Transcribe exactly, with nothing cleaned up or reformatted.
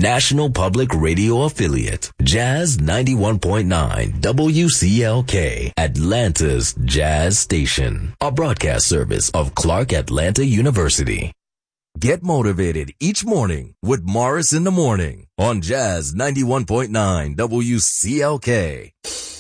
National Public Radio affiliate, Jazz ninety-one point nine W C L K, Atlanta's Jazz Station, a broadcast service of Clark Atlanta University. Get motivated each morning with Morris in the Morning on Jazz ninety-one point nine W C L K.